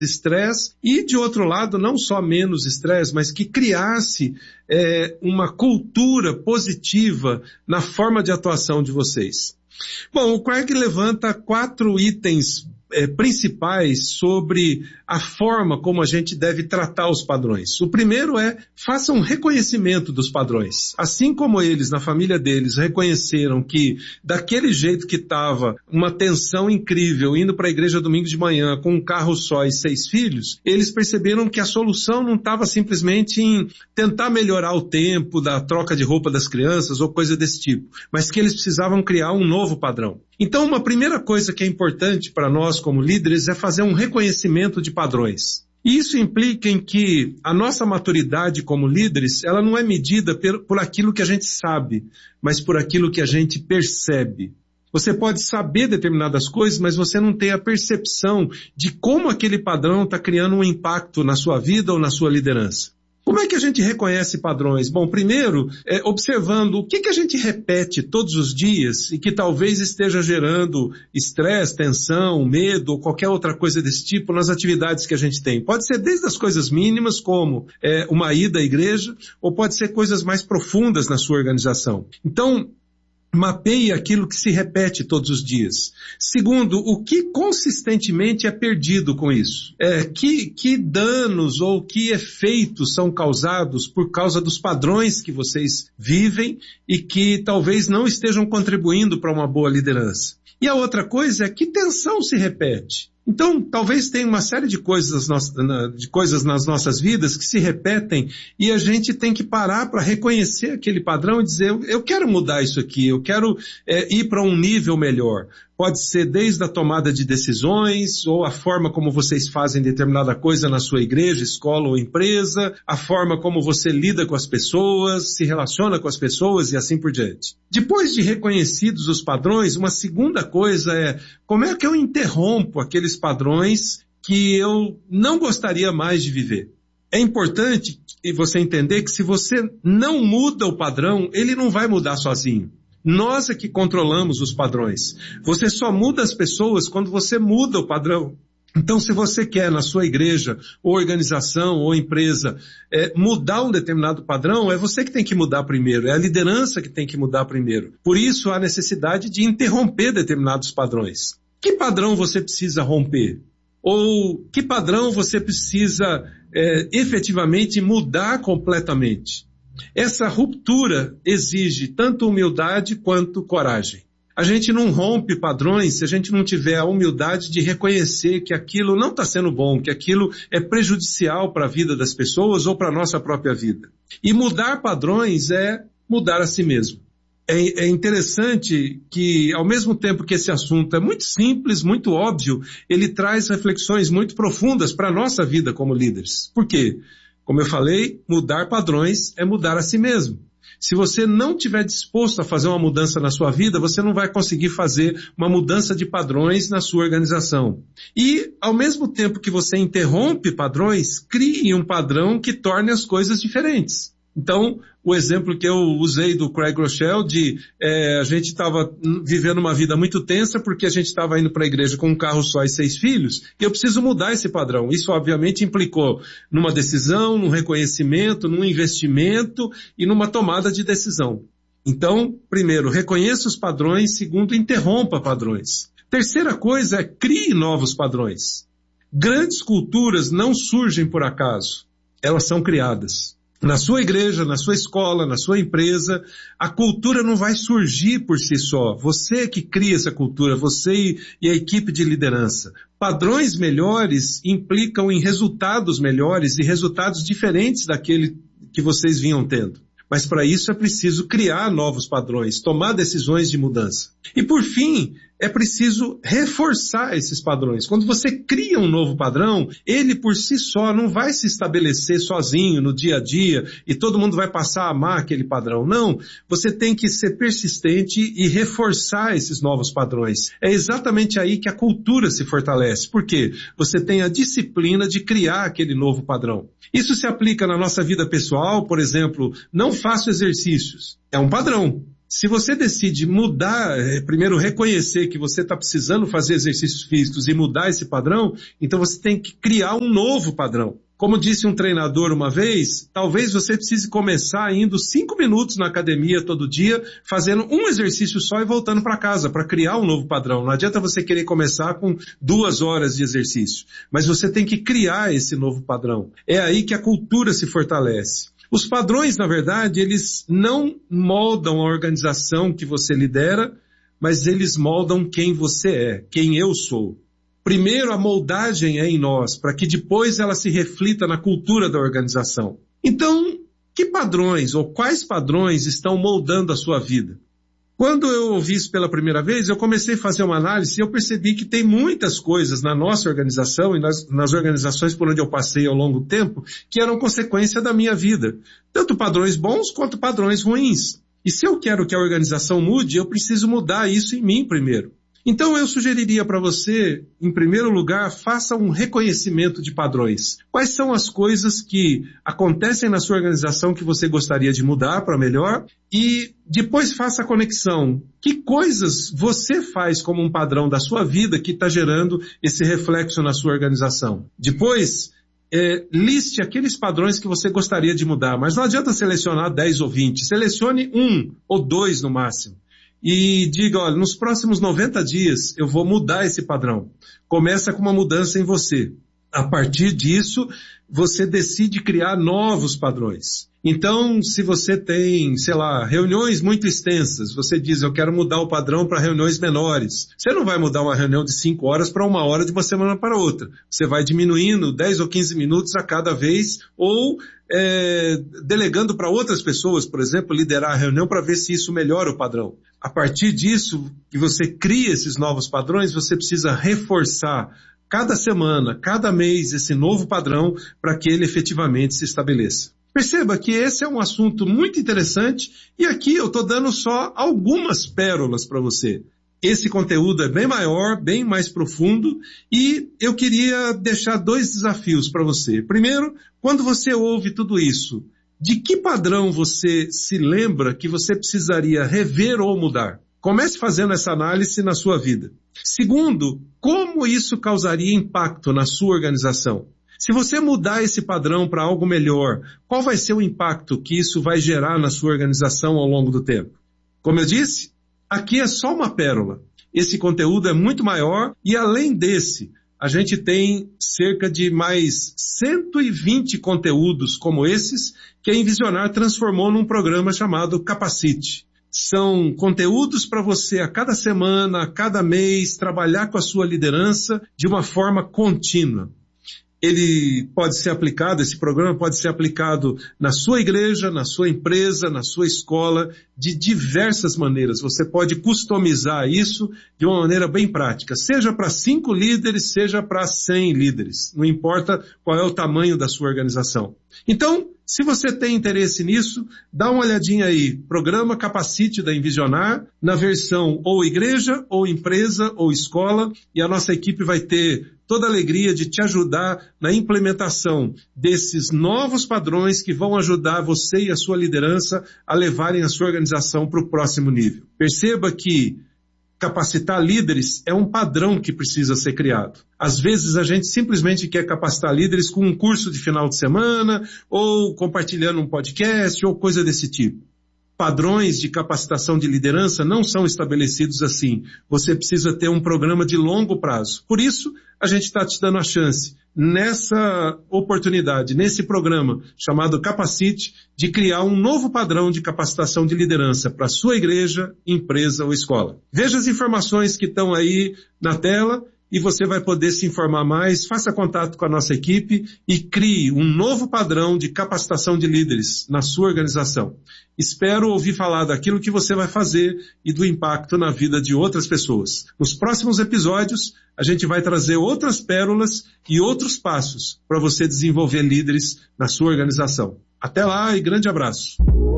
estresse e, de outro lado, não só menos estresse, mas que criasse uma cultura positiva na forma de atuação de vocês. Bom, o Craig levanta 4 itens principais sobre a forma como a gente deve tratar os padrões. O primeiro faça um reconhecimento dos padrões. Assim como eles, na família deles, reconheceram que daquele jeito que estava, uma tensão incrível, indo para a igreja domingo de manhã com um carro só e 6 filhos, eles perceberam que a solução não estava simplesmente em tentar melhorar o tempo da troca de roupa das crianças ou coisa desse tipo, mas que eles precisavam criar um novo padrão. Então, uma primeira coisa que é importante para nós como líderes é fazer um reconhecimento de padrões. E isso implica em que a nossa maturidade como líderes, ela não é medida por aquilo que a gente sabe, mas por aquilo que a gente percebe. Você pode saber determinadas coisas, mas você não tem a percepção de como aquele padrão está criando um impacto na sua vida ou na sua liderança. Como é que a gente reconhece padrões? Bom, primeiro, observando o que a gente repete todos os dias e que talvez esteja gerando estresse, tensão, medo ou qualquer outra coisa desse tipo nas atividades que a gente tem. Pode ser desde as coisas mínimas, como uma ida à igreja, ou pode ser coisas mais profundas na sua organização. Então, mapeie aquilo que se repete todos os dias. Segundo, o que consistentemente é perdido com isso? Que danos ou que efeitos são causados por causa dos padrões que vocês vivem e que talvez não estejam contribuindo para uma boa liderança? E a outra coisa é que tensão se repete. Então, talvez tenha uma série de coisas nas nossas vidas que se repetem e a gente tem que parar para reconhecer aquele padrão e dizer, eu quero mudar isso aqui, eu quero ir para um nível melhor. Pode ser desde a tomada de decisões, ou a forma como vocês fazem determinada coisa na sua igreja, escola ou empresa, a forma como você lida com as pessoas, se relaciona com as pessoas e assim por diante. Depois de reconhecidos os padrões, uma segunda coisa como é que eu interrompo aqueles padrões que eu não gostaria mais de viver. É importante você entender que se você não muda o padrão, ele não vai mudar sozinho. Nós é que controlamos os padrões. Você só muda as pessoas quando você muda o padrão. Então, se você quer na sua igreja, ou organização, ou empresa, mudar um determinado padrão, é você que tem que mudar primeiro, é a liderança que tem que mudar primeiro. Por isso, há necessidade de interromper determinados padrões. Que padrão você precisa romper? Ou que padrão você precisa efetivamente mudar completamente? Essa ruptura exige tanto humildade quanto coragem. A gente não rompe padrões se a gente não tiver a humildade de reconhecer que aquilo não está sendo bom, que aquilo é prejudicial para a vida das pessoas ou para a nossa própria vida. E mudar padrões é mudar a si mesmo. É interessante que, ao mesmo tempo que esse assunto é muito simples, muito óbvio, ele traz reflexões muito profundas para a nossa vida como líderes. Por quê? Como eu falei, mudar padrões é mudar a si mesmo. Se você não estiver disposto a fazer uma mudança na sua vida, você não vai conseguir fazer uma mudança de padrões na sua organização. E, ao mesmo tempo que você interrompe padrões, crie um padrão que torne as coisas diferentes. Então, o exemplo que eu usei do Craig Groeschel a gente estava vivendo uma vida muito tensa porque a gente estava indo para a igreja com um carro só e 6 filhos, e eu preciso mudar esse padrão. Isso obviamente implicou numa decisão, num reconhecimento, num investimento e numa tomada de decisão. Então, primeiro, reconheça os padrões. Segundo, interrompa padrões. Terceira coisa é crie novos padrões. Grandes culturas não surgem por acaso, elas são criadas. Na sua igreja, na sua escola, na sua empresa, a cultura não vai surgir por si só. Você que cria essa cultura, você e a equipe de liderança. Padrões melhores implicam em resultados melhores e resultados diferentes daquele que vocês vinham tendo. Mas para isso é preciso criar novos padrões, tomar decisões de mudança. E por fim, é preciso reforçar esses padrões. Quando você cria um novo padrão, ele por si só não vai se estabelecer sozinho no dia a dia e todo mundo vai passar a amar aquele padrão. Não, você tem que ser persistente e reforçar esses novos padrões. É exatamente aí que a cultura se fortalece. Por quê? Você tem a disciplina de criar aquele novo padrão. Isso se aplica na nossa vida pessoal, por exemplo, não faço exercícios. É um padrão. Se você decide mudar, primeiro reconhecer que você está precisando fazer exercícios físicos e mudar esse padrão, então você tem que criar um novo padrão. Como disse um treinador uma vez, talvez você precise começar indo 5 minutos na academia todo dia, fazendo um exercício só e voltando para casa, para criar um novo padrão. Não adianta você querer começar com 2 horas de exercício, mas você tem que criar esse novo padrão. É aí que a cultura se fortalece. Os padrões, na verdade, eles não moldam a organização que você lidera, mas eles moldam quem você é, quem eu sou. Primeiro, a moldagem é em nós, para que depois ela se reflita na cultura da organização. Então, que padrões ou quais padrões estão moldando a sua vida? Quando eu ouvi isso pela primeira vez, eu comecei a fazer uma análise e eu percebi que tem muitas coisas na nossa organização e nas organizações por onde eu passei ao longo do tempo que eram consequência da minha vida. Tanto padrões bons quanto padrões ruins. E se eu quero que a organização mude, eu preciso mudar isso em mim primeiro. Então eu sugeriria para você, em primeiro lugar, faça um reconhecimento de padrões. Quais são as coisas que acontecem na sua organização que você gostaria de mudar para melhor? E depois faça a conexão. Que coisas você faz como um padrão da sua vida que está gerando esse reflexo na sua organização? Depois, liste aqueles padrões que você gostaria de mudar, mas não adianta selecionar 10 ou 20. Selecione 1 ou 2 no máximo. E diga, olha, nos próximos 90 dias eu vou mudar esse padrão. Começa com uma mudança em você. A partir disso, você decide criar novos padrões. Então, se você tem, reuniões muito extensas, você diz, eu quero mudar o padrão para reuniões menores. Você não vai mudar uma reunião de 5 horas para 1 hora de uma semana para outra. Você vai diminuindo 10 ou 15 minutos a cada vez, ou delegando para outras pessoas, por exemplo, liderar a reunião para ver se isso melhora o padrão. A partir disso, que você cria esses novos padrões, você precisa reforçar cada semana, cada mês, esse novo padrão para que ele efetivamente se estabeleça. Perceba que esse é um assunto muito interessante e aqui eu estou dando só algumas pérolas para você. Esse conteúdo é bem maior, bem mais profundo e eu queria deixar 2 desafios para você. Primeiro, quando você ouve tudo isso, de que padrão você se lembra que você precisaria rever ou mudar? Comece fazendo essa análise na sua vida. Segundo, como isso causaria impacto na sua organização? Se você mudar esse padrão para algo melhor, qual vai ser o impacto que isso vai gerar na sua organização ao longo do tempo? Como eu disse, aqui é só uma pérola. Esse conteúdo é muito maior e além desse, a gente tem cerca de mais 120 conteúdos como esses que a Envisionar transformou num programa chamado Capacite. São conteúdos para você a cada semana, a cada mês, trabalhar com a sua liderança de uma forma contínua. Ele pode ser aplicado, esse programa pode ser aplicado na sua igreja, na sua empresa, na sua escola, de diversas maneiras. Você pode customizar isso de uma maneira bem prática, seja para 5 líderes, seja para 100 líderes. Não importa qual é o tamanho da sua organização. Então, se você tem interesse nisso, dá uma olhadinha aí. Programa Capacite da Envisionar, na versão ou igreja, ou empresa, ou escola, e a nossa equipe vai ter toda a alegria de te ajudar na implementação desses novos padrões que vão ajudar você e a sua liderança a levarem a sua organização para o próximo nível. Perceba que capacitar líderes é um padrão que precisa ser criado. Às vezes a gente simplesmente quer capacitar líderes com um curso de final de semana, ou compartilhando um podcast, ou coisa desse tipo. Padrões de capacitação de liderança não são estabelecidos assim. Você precisa ter um programa de longo prazo. Por isso, a gente está te dando a chance, nessa oportunidade, nesse programa chamado Capacite, de criar um novo padrão de capacitação de liderança para a sua igreja, empresa ou escola. Veja as informações que estão aí na tela e você vai poder se informar mais. Faça contato com a nossa equipe e crie um novo padrão de capacitação de líderes na sua organização. Espero ouvir falar daquilo que você vai fazer e do impacto na vida de outras pessoas. Nos próximos episódios, a gente vai trazer outras pérolas e outros passos para você desenvolver líderes na sua organização. Até lá e grande abraço.